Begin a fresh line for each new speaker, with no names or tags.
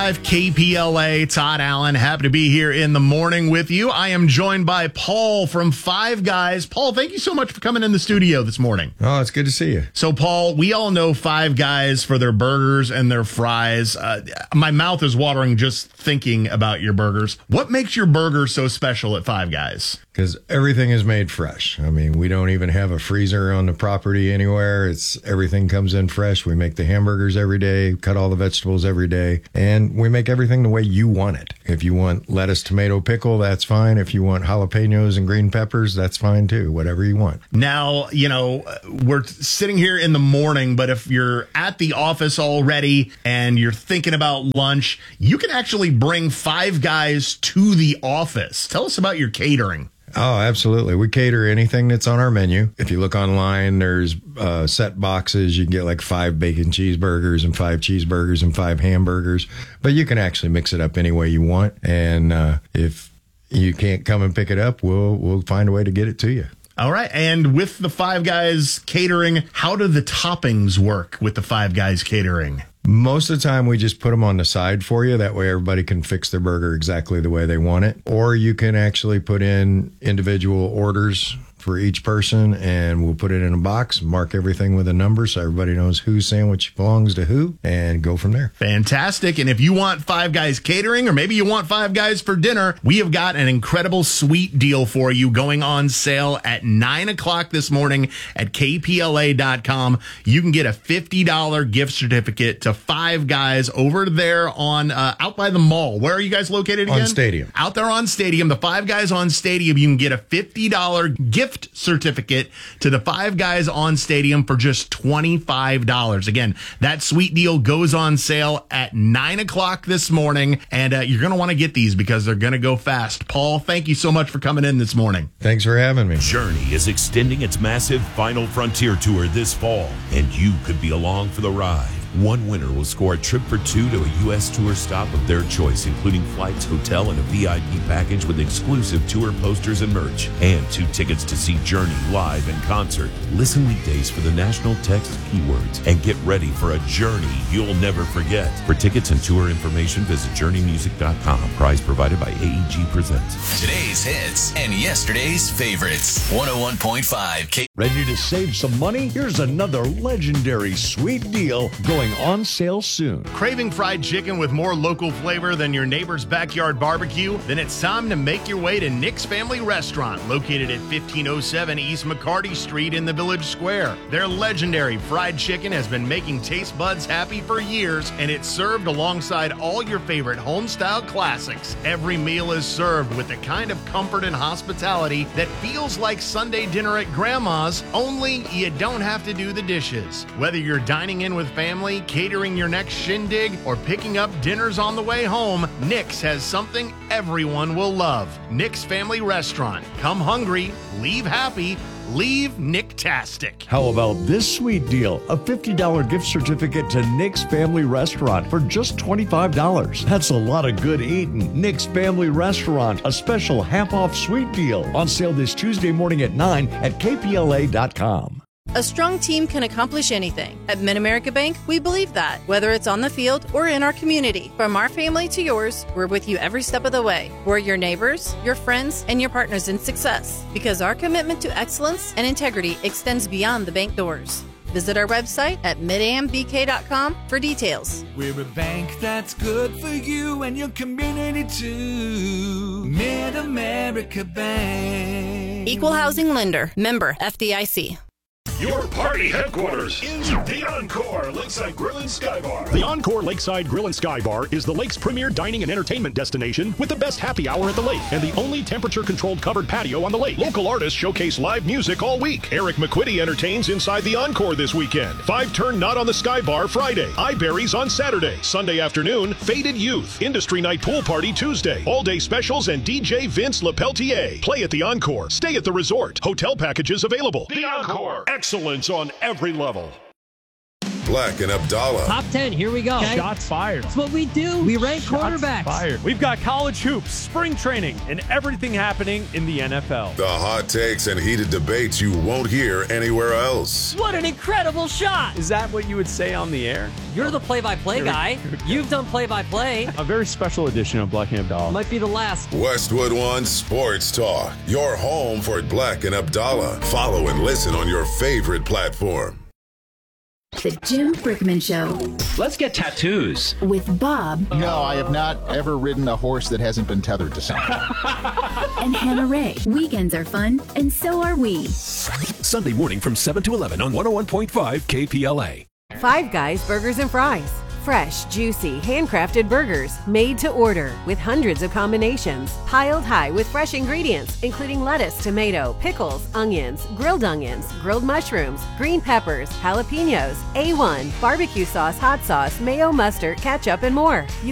KPLA, Todd Allen, happy to be here in the morning with you. I am joined by Paul from Five Guys. Paul, thank you so much for coming in the studio this morning.
Oh, it's good to see you.
So, Paul, we all know Five Guys for their burgers and their fries. My mouth is watering just thinking about your burgers. What makes your burger so special at Five Guys?
Because everything is made fresh. I mean, we don't even have a freezer on the property anywhere. Everything comes in fresh. We make the hamburgers every day, cut all the vegetables every day, and we make everything the way you want it. If you want lettuce, tomato, pickle, that's fine. If you want jalapenos and green peppers, that's fine too. Whatever you want.
Now, we're sitting here in the morning, but if you're at the office already and you're thinking about lunch, you can actually bring Five Guys to the office. Tell us about your catering.
Oh, absolutely. We cater anything that's on our menu. If you look online, there's set boxes. You can get like 5 bacon cheeseburgers and 5 cheeseburgers and 5 hamburgers. But you can actually mix it up any way you want. And if you can't come and pick it up, we'll find a way to get it to you.
All right. And with the Five Guys catering, how do the toppings work with the Five Guys catering?
Most of the time, we just put them on the side for you. That way, everybody can fix their burger exactly the way they want it. Or you can actually put in individual orders for each person, and we'll put it in a box, mark everything with a number so everybody knows whose sandwich belongs to who, and go from there.
Fantastic. And if you want Five Guys catering, or maybe you want Five Guys for dinner, we have got an incredible sweet deal for you going on sale at 9 o'clock this morning at kpla.com. You can get a $50 gift certificate to Five Guys over there on out by the mall. Where are you guys located again?
On Stadium.
Out there on Stadium. The Five Guys on Stadium. You can get a $50 gift certificate to the Five Guys on Stadium for just $25. Again, that sweet deal goes on sale at 9 o'clock this morning, and you're going to want to get these because they're going to go fast. Paul, thank you so much for coming in this morning.
Thanks for having me.
Journey is extending its massive Final Frontier tour this fall, and you could be along for the ride. One winner will score a trip for 2 to a U.S. tour stop of their choice, including flights, hotel, and a VIP package with exclusive tour posters and merch, and 2 tickets to see Journey live in concert. Listen weekdays for the national text keywords and get ready for a journey you'll never forget. For tickets and tour information, visit journeymusic.com. Prize provided by AEG Presents.
Today's hits and yesterday's favorites. 101.5
Ready to save some money? Here's another legendary sweet deal going on sale soon.
Craving fried chicken with more local flavor than your neighbor's backyard barbecue? Then it's time to make your way to Nick's Family Restaurant, located at 1507 East McCarty Street in the Village Square. Their legendary fried chicken has been making taste buds happy for years, and it's served alongside all your favorite home-style classics. Every meal is served with the kind of comfort and hospitality that feels like Sunday dinner at Grandma's, only you don't have to do the dishes. Whether you're dining in with family, catering your next shindig, or picking up dinners on the way home, Nick's has something everyone will love. Nick's Family Restaurant. Come hungry, leave happy, leave Nick-tastic.
How about this sweet deal? A $50 gift certificate to Nick's Family Restaurant for just $25. That's a lot of good eating. Nick's Family Restaurant, a special half-off sweet deal. On sale this Tuesday morning at 9 at kpla.com.
A strong team can accomplish anything. At Mid-America Bank, we believe that, whether it's on the field or in our community. From our family to yours, we're with you every step of the way. We're your neighbors, your friends, and your partners in success, because our commitment to excellence and integrity extends beyond the bank doors. Visit our website at midambk.com for details.
We're a bank that's good for you and your community too. Mid-America Bank.
Equal Housing Lender. Member FDIC.
Your party headquarters is the Encore Lakeside Grill and Sky Bar.
The Encore Lakeside Grill and Sky Bar is the lake's premier dining and entertainment destination with the best happy hour at the lake and the only temperature-controlled covered patio on the lake. Local artists showcase live music all week. Eric McQuitty entertains inside the Encore this weekend. 5-turn Not on the Sky Bar Friday. Eyeberries on Saturday. Sunday afternoon, Faded Youth. Industry Night Pool Party Tuesday. All-day specials and DJ Vince LePeltier. Play at the Encore. Stay at the resort. Hotel packages available.
The Encore.
Excellence on every level.
Black and Abdallah.
Top 10, here we go.
Okay. Shots fired.
That's what we do. We rank quarterbacks.
Fired. We've got college hoops, spring training, and everything happening in the NFL.
The hot takes and heated debates you won't hear anywhere else.
What an incredible shot.
Is that what you would say on the air?
You're the play-by-play guy. You've done play-by-play.
A very special edition of Black and Abdallah.
Might be the last.
Westwood One Sports Talk, your home for Black and Abdallah. Follow and listen on your favorite platform.
The Jim Brickman Show.
Let's get tattoos.
With Bob.
No, I have not ever ridden a horse that hasn't been tethered to something.
And Hannah Ray. Weekends are fun, and so are we.
Sunday morning from 7 to 11 on 101.5 KPLA.
Five Guys Burgers and Fries. Fresh, juicy, handcrafted burgers made to order with hundreds of combinations, piled high with fresh ingredients, including lettuce, tomato, pickles, onions, grilled mushrooms, green peppers, jalapenos, A1, barbecue sauce, hot sauce, mayo, mustard, ketchup, and more.